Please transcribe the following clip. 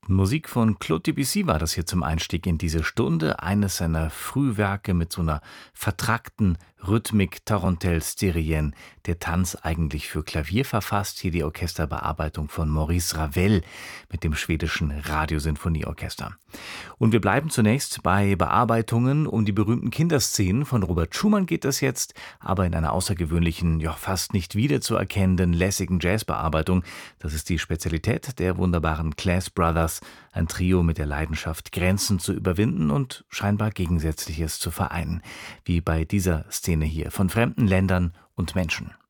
Musik von Claude Debussy war das hier zum Einstieg in diese Stunde. Eines seiner Frühwerke mit so einer vertrackten Rhythmik, Tarentelle styrienne. Der Tanz eigentlich für Klavier verfasst. Hier die Orchesterbearbeitung von Maurice Ravel mit dem schwedischen Radiosinfonieorchester. Und wir bleiben zunächst bei Bearbeitungen um die berühmten Kinderszenen. Von Robert Schumann geht das jetzt, aber in einer außergewöhnlichen, ja fast nicht wiederzuerkennenden, lässigen Jazzbearbeitung. Das ist die Spezialität der wunderbaren Class Brothers. Ein Trio mit der Leidenschaft, Grenzen zu überwinden und scheinbar Gegensätzliches zu vereinen. Wie bei dieser Szene hier von fremden Ländern und Menschen.